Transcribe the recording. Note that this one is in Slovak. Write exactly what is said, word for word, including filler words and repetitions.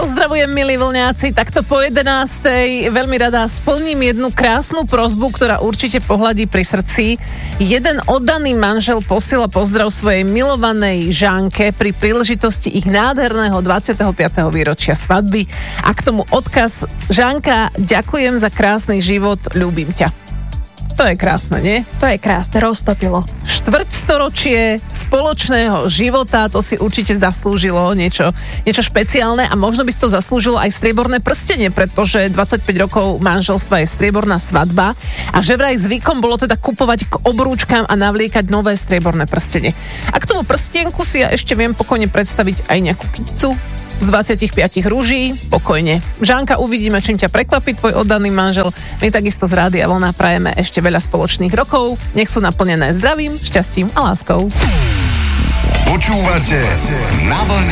pozdravujem, milí vlňáci, takto po jedenástej veľmi rada splním jednu krásnu prosbu, ktorá určite pohľadí pri srdci. Jeden oddaný manžel posiela pozdrav svojej milovanej Žánke pri príležitosti ich nádherného dvadsiateho piateho výročia svadby a k tomu odkaz: Žánka, ďakujem za krásny život, ľúbim ťa. To je krásne, nie? To je krásne, roztopilo. Štvrťstoročie spoločného života, to si určite zaslúžilo niečo, niečo špeciálne a možno by si to zaslúžilo aj strieborné prstenie, pretože dvadsaťpäť rokov manželstva je strieborná svadba a že vraj zvykom bolo teda kupovať k obrúčkam a navliekať nové strieborné prstenie. A k tomu prstienku si ja ešte viem pokojne predstaviť aj nejakú kytcu z dvadsaťpäť rúží, pokojne. Žánka, uvidíme, čím ťa prekvapí tvoj oddaný manžel. My takisto z Rádia Vlna prajeme ešte veľa spoločných rokov. Nech sú naplnené zdravím, šťastím a láskou. Počúvate Na vlne